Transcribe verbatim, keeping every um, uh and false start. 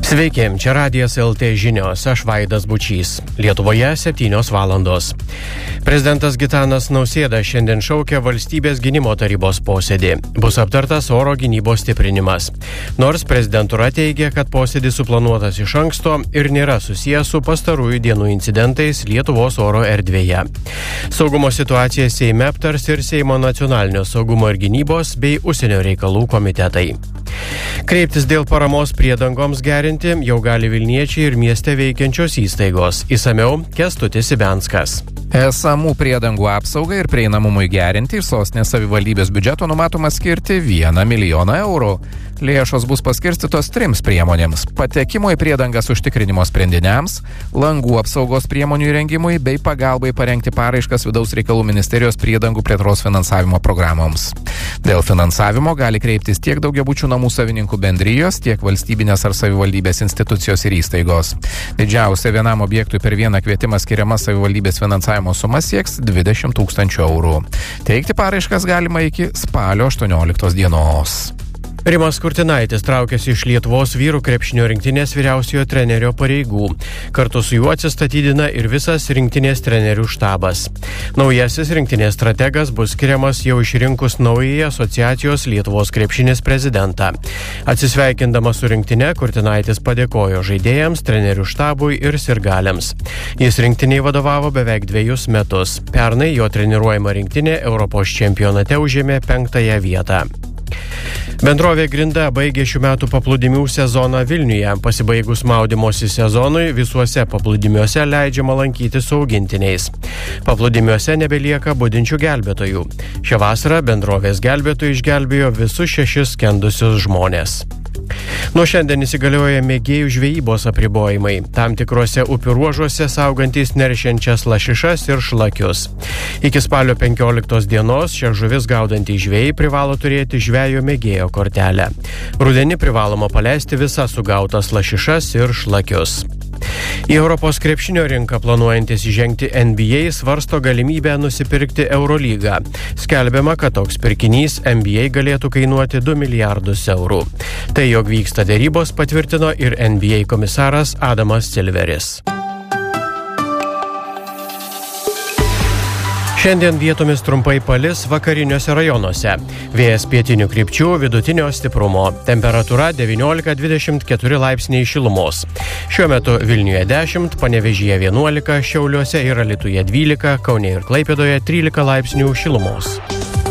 Sveiki, čia Radijas L T žinios, aš Vaidas Bučys. Lietuvoje septynios valandos. Prezidentas Gitanas Nausėda šiandien šaukia Valstybės gynimo tarybos posėdį. Bus aptartas oro gynybos stiprinimas. Nors prezidentūra teigia, kad posėdis suplanuotas iš anksto ir nėra susijęs su pastarųjų dienų incidentais Lietuvos oro erdvėje. Saugumo situaciją Seime aptars ir Seimo nacionalinio saugumo ir gynybos bei užsienio reikalų komitetai. Kreiptis dėl paramos priedangoms gerinti jau gali Vilniečiai ir mieste veikiančios įstaigos. Išsamiau Kęstutis Ibenskas. Esamų priedangų apsaugai ir prieinamumui gerinti iš sostinės savivaldybės biudžeto numatoma skirti vieną milijoną eurų. Lėšos bus paskirstytos trims priemonėms – patekimo į priedangas užtikrinimo sprendiniams, langų apsaugos priemonių įrengimui bei pagalbai parengti paraiškas Vidaus reikalų ministerijos priedangų plėtros finansavimo programoms. Dėl finansavimo gali kreiptis tiek daugiabučių namų savininkų bendrijos, tiek valstybinės ar savivaldybės institucijos ir įstaigos. Didžiausia vienam objektui per vieną kvietimą skiriama savivaldybės finansavimo suma sieks dvidešimt tūkstančių eurų. Teikti paraiškas galima iki spalio aštuonioliktos dienos. Rimas Kurtinaitis traukiasi iš Lietuvos vyrų krepšinio rinktinės vyriausiojo trenerio pareigų. Kartu su juo atsistatydina ir visas rinktinės trenerių štabas. Naujasis rinktinės strategas bus skiriamas jau išrinkus naująjį asociacijos Lietuvos krepšinis prezidentą. Atsisveikindamas su rinktine, Kurtinaitis padėkojo žaidėjams, trenerių štabui ir sirgaliams. Jis rinktiniai vadovavo beveik dviejus metus. Pernai jo treniruojama rinktinė Europos čempionate užėmė penktąją vietą. Bendrovė Grinda baigė šių metų paplūdimių sezoną Vilniuje. Pasibaigus maudymosi sezonui visuose paplūdimiuose leidžiama lankytis su augintiniais. Paplūdimiuose nebelieka budinčių gelbėtojų. Šią vasarą bendrovės gelbėtojai išgelbėjo visus šešis skendusius žmones. Nuo šiandien įsigalioja mėgėjų žvejybos apribojimai. Tam tikrose upių ruožuose saugantys neršiančias lašišas ir šlakius. Iki spalio penkioliktos dienos šią žuvis gaudantys žvejai privalo turėti žvejo mėgėjo kortelę. Rudenį privaloma paleisti visas sugautas lašišas ir šlakius. Į Europos krepšinio rinką planuojantis įžengti N B A svarsto galimybę nusipirkti Eurolygą. Skelbiama, kad toks pirkinys N B A galėtų kainuoti du milijardus eurų. Tai, jog vyksta derybos, patvirtino ir N B A komisaras Adamas Silveris. Šiandien vietomis trumpai palis vakariniuose rajonuose. Vėjas pietinių krypčių vidutinio stiprumo. Temperatūra devyniolika dvidešimt keturi laipsniai šilumos. Šiuo metu Vilniuje dešimt, Panevėžyje vienuolika, Šiauliuose ir Alytuje dvylika, Kaune ir Klaipėdoje trylika laipsnių šilumos.